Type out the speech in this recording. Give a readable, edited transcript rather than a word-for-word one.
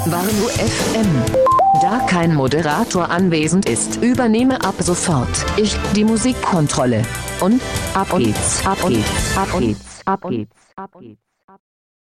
Warnow FM. Da kein Moderator anwesend ist, übernehme ab sofort ich die Musikkontrolle. Und ab geht's, ab geht's, ab geht's, ab geht's, ab geht's.